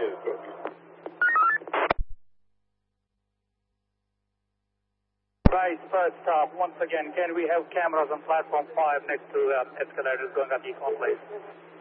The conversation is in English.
Yes, copy. Right, first stop. Once again, can we have cameras on platform 5 next to escalators going up Econ, please?